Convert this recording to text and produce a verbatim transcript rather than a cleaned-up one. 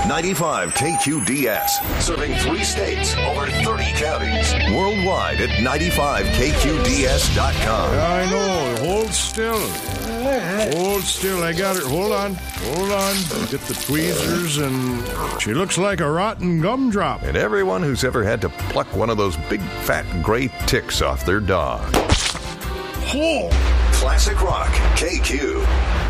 ninety-five K Q D S, serving three states, over thirty counties. Worldwide at ninety-five K Q D S dot com. I know. Hold still. Hold still. I got her. Hold on. Hold on. Get the tweezers, and she looks like a rotten gumdrop. And everyone who's ever had to pluck one of those big fat gray ticks off their dog. Oh. Classic Rock K Q.